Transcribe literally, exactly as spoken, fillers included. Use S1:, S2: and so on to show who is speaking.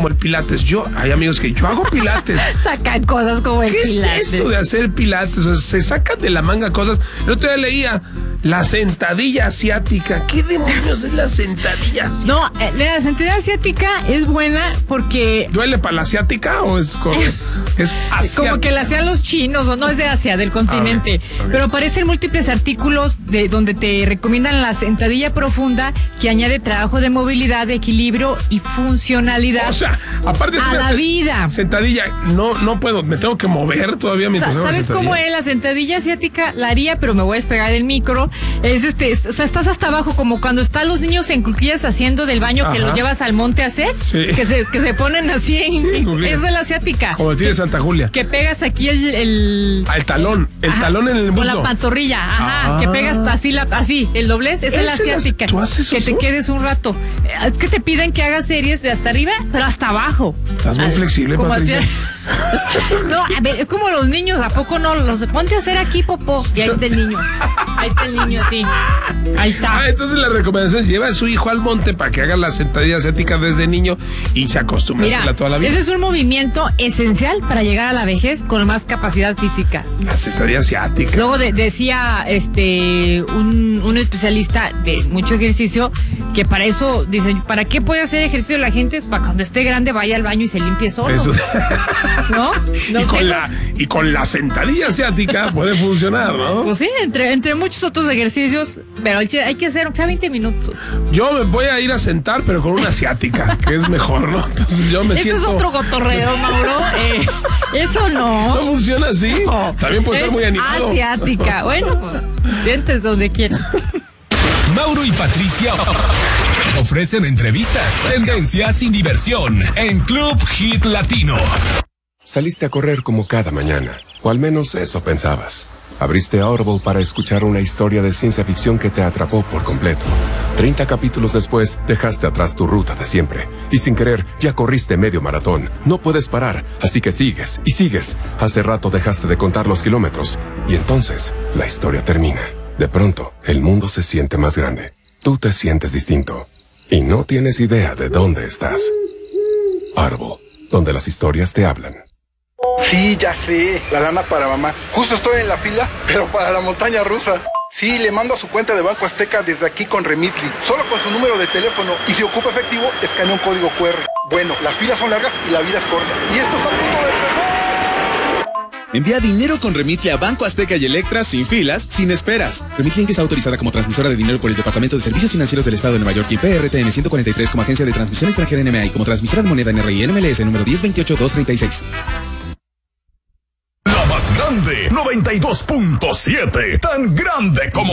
S1: como el pilates. Yo, hay amigos que yo hago pilates.
S2: Sacan cosas como el
S1: ¿Qué
S2: pilates.
S1: ¿Qué es eso de hacer pilates? O sea, se sacan de la manga cosas. El otro día leía la sentadilla asiática. ¿Qué demonios es la sentadilla asiática?
S2: No, eh, la sentadilla asiática es buena porque...
S1: ¿Duele para la asiática o es como, es asiática?
S2: Como que la hacían los chinos, o no es de Asia, del continente.
S1: Okay, okay.
S2: Pero aparecen múltiples artículos de donde te recomiendan la sentadilla profunda, que añade trabajo de movilidad, de equilibrio y funcionalidad.
S1: O sea, aparte de
S2: a la vida.
S1: Sentadilla, no, no puedo, me tengo que mover todavía mientras hago la
S2: ¿Sabes
S1: sentadilla?
S2: cómo es? La sentadilla asiática la haría, pero me voy a despegar el micro. Es este, es, o sea, estás hasta abajo, como cuando están los niños en cuclillas haciendo del baño. Ajá. Que los llevas al monte a hacer. Sí. Que se, que se ponen así en, sí, esa es la asiática.
S1: Como tiene Santa Julia.
S2: Que pegas aquí el... el
S1: al talón, el ajá, talón en el muslo.
S2: Con la pantorrilla, ajá, ah. que pegas así, la, así, el doblez, esa es la asiática.
S1: ¿Tú haces
S2: que
S1: eso?
S2: Te quedes un rato. Es que te piden que hagas series de hasta arriba, pero hasta abajo.
S1: Estás muy ah, flexible, Patricia.
S2: No, a ver, es como los niños, ¿a poco no? Los ponte a hacer aquí, popó. Y ahí está el niño. Ahí está el niño, sí. Ahí está.
S1: Ah, entonces la recomendación es lleva a su hijo al monte para que haga la sentadilla asiática desde niño y se acostumbre a hacerla toda la vida.
S2: Ese es un movimiento esencial para llegar a la vejez con más capacidad física.
S1: La sentadilla asiática.
S2: Luego de, decía este un, un especialista de mucho ejercicio que para eso, dice, ¿para qué puede hacer ejercicio la gente? Para cuando esté grande vaya al baño y se limpie solo. Eso. ¿No? ¿No?
S1: Y, con la, y con la sentadilla asiática puede funcionar, ¿no?
S2: Pues sí, entre, entre muchos otros ejercicios, pero hay, hay que hacer, o sea, veinte minutos.
S1: Yo me voy a ir a sentar, pero con una asiática, que es mejor, ¿no? Entonces yo me
S2: Eso
S1: siento...
S2: Eso es otro cotorreo, Mauro. Eh, eso no.
S1: No funciona así. No. También puede
S2: es
S1: ser muy animado.
S2: Asiática. Bueno, pues, sientes donde quieras.
S3: Mauro y Patricia ofrecen entrevistas, tendencias y diversión en Club Hit Latino.
S4: Saliste a correr como cada mañana, o al menos eso pensabas. Abriste Audible para escuchar una historia de ciencia ficción que te atrapó por completo. Treinta capítulos después, dejaste atrás tu ruta de siempre. Y sin querer, ya corriste medio maratón. No puedes parar, así que sigues y sigues. Hace rato dejaste de contar los kilómetros. Y entonces, la historia termina. De pronto, el mundo se siente más grande. Tú te sientes distinto. Y no tienes idea de dónde estás. Audible, donde las historias te hablan.
S5: Sí, ya sé, la lana para mamá. Justo estoy en la fila, pero para la montaña rusa. Sí, le mando a su cuenta de Banco Azteca desde aquí con Remitly. Solo con su número de teléfono. Y si ocupa efectivo, escanea un código cu erre. Bueno, las filas son largas y la vida es corta. Y esto está a punto de empezar.
S6: Envía dinero con Remitly a Banco Azteca y Electra sin filas, sin esperas. Remitly Inc está autorizada como transmisora de dinero por el Departamento de Servicios Financieros del Estado de Nueva York y P R T N ciento cuarenta y tres como agencia de transmisión extranjera N M A y como transmisora de moneda N R I N M L S número diez veintiocho dos treinta y seis.
S3: La más grande, noventa y dos punto siete, tan grande como